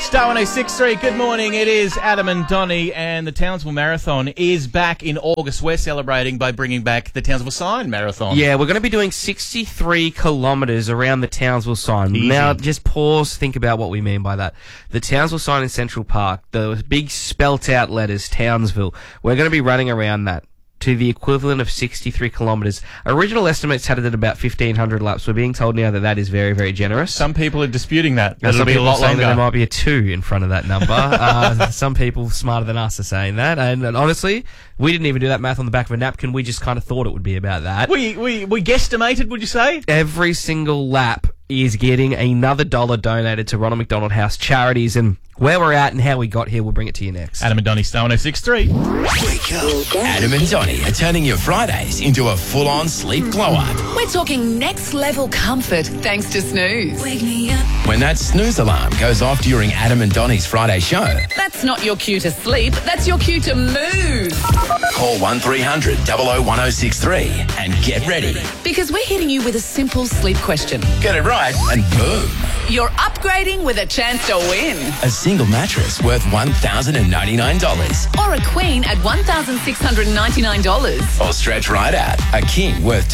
Star 106.3, good morning. It is Adam and Donny, and the Townsville Marathon is back in August. We're celebrating by bringing back the Townsville Sign Marathon. Yeah, we're going to be doing 63 kilometres around the Townsville Sign. Easy. Now, just pause, think about what we mean by that. The Townsville Sign in Central Park, the big spelt-out letters, Townsville, we're going to be running around that to the equivalent of 63 kilometres. Original estimates had it at about 1,500 laps. We're being told now that that is very, very generous. Some people are disputing that. Some It'll be a people lot are saying longer. that there might be a 2 in front of that number. Some people smarter than us are saying that. And honestly, we didn't even do that math on the back of a napkin. We just kind of thought it would be about that. We guesstimated, would you say? Every single lap is getting another $1 donated to Ronald McDonald House Charities, and where we're at and how we got here, we'll bring it to you next. Adam and Donny, Star 106.3. Wake up. Adam and Donny are turning your Fridays into a full-on sleep glow-up. We're talking next-level comfort thanks to Snooze. Wake me up. When that snooze alarm goes off during Adam and Donny's Friday show, That's not your cue to sleep, that's your cue to move. call 1300 001063 and get ready. Because we're hitting you with a simple sleep question. Get it right and boom. You're upgrading with a chance to win. A single mattress worth $1,099. Or a queen at $1,699. Or stretch right out, a king worth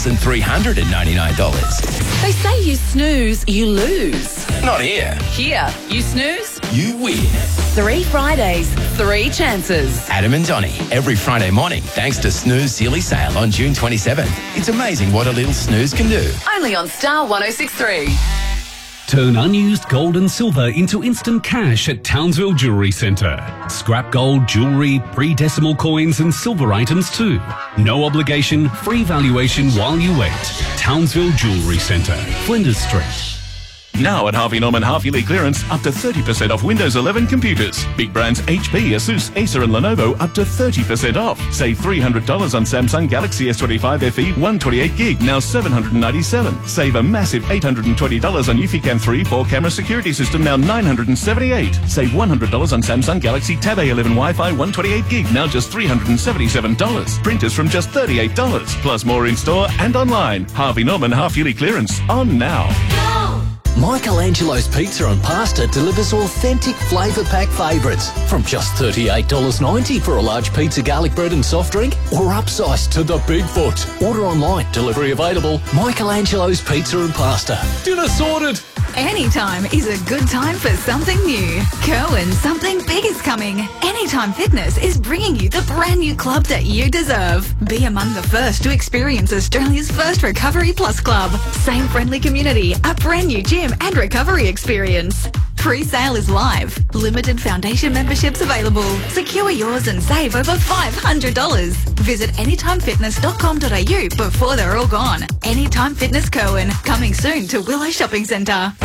$2,399. They say you snooze, you lose. Not here. Here, you snooze, You win. 3 Fridays, 3 chances. Adam and Donny, every Friday morning, thanks to Snooze Silly Sale on June 27th. It's amazing what a little snooze can do. Only on Star 106.3. Turn unused gold and silver into instant cash at Townsville Jewellery Centre. Scrap gold, jewellery, pre-decimal coins and silver items too. No obligation, free valuation while you wait. Townsville Jewellery Centre, Flinders Street. Now at Harvey Norman half-yearly clearance, up to 30% off Windows 11 computers. Big brands HP, Asus, Acer and Lenovo up to 30% off. Save $300 on Samsung Galaxy S25 FE 128GB, now $797. Save a massive $820 on Eufy 3 4-camera security system, now $978. Save $100 on Samsung Galaxy Tab A11 Wi-Fi 128GB, now just $377. Printers from just $38. Plus more in-store and online. Harvey Norman half-yearly clearance on now. Michelangelo's Pizza and Pasta delivers authentic flavour pack favourites from just $38.90 for a large pizza, garlic bread and soft drink, or upsized to the Bigfoot. Order online, delivery available. Michelangelo's Pizza and Pasta. Dinner sorted! Anytime is a good time for something new. Kerwin, something big is coming. Anytime Fitness is bringing you the brand new club that you deserve. Be among the first to experience Australia's first Recovery Plus club. Same friendly community, a brand new gym and recovery experience. Pre-sale is live. Limited foundation memberships available. Secure yours and save over $500. Visit anytimefitness.com.au before they're all gone. Anytime Fitness Kerwin, coming soon to Willow Shopping Centre.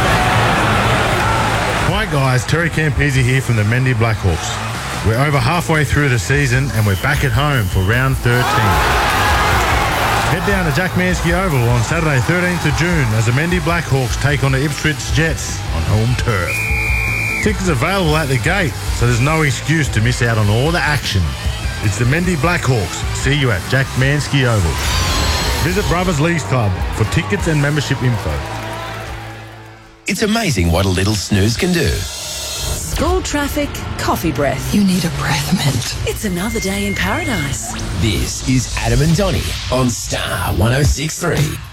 Hi guys, Terry Campese here from the Mendy Blackhawks. We're over halfway through the season and we're back at home for round 13. Head down to Jack Mansky Oval on Saturday 13th of June as the Mendy Blackhawks take on the Ipswich Jets on home turf. Tickets available at the gate, so there's no excuse to miss out on all the action. It's the Mendy Blackhawks. See you at Jack Mansky Oval. Visit Brothers Leagues Club for tickets and membership info. It's amazing what a little snooze can do. School traffic, coffee breath. You need a breath mint. It's another day in paradise. This is Adam and Donny on Star 106.3.